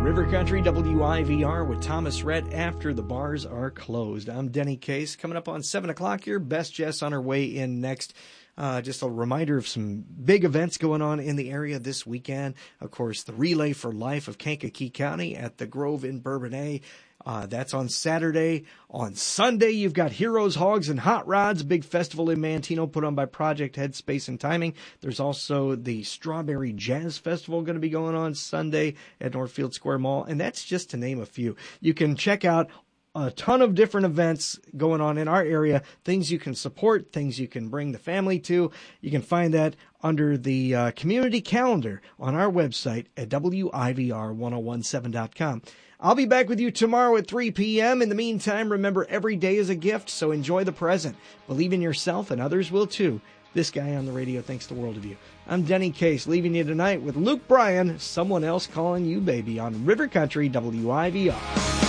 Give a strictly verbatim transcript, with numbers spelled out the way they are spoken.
River Country W I V R with Thomas Rhett after the bars are closed. I'm Denny Case. Coming up on seven o'clock here, Best Jess on her way in next. Uh, just a reminder of some big events going on in the area this weekend. Of course, the Relay for Life of Kankakee County at the Grove in Bourbonnais. Uh, that's on Saturday. On Sunday, you've got Heroes, Hogs, and Hot Rods, big festival in Manteno put on by Project Headspace and Timing. There's also the Strawberry Jazz Festival going to be going on Sunday at Northfield Square Mall, and that's just to name a few. You can check out a ton of different events going on in our area, things you can support, things you can bring the family to. You can find that under the uh, community calendar on our website at W I V R ten seventeen dot com. I'll be back with you tomorrow at three p.m. In the meantime, remember, every day is a gift, so enjoy the present. Believe in yourself, and others will too. This guy on the radio thinks the world of you. I'm Denny Case, leaving you tonight with Luke Bryan, Someone Else Calling You Baby, on River Country W I V R.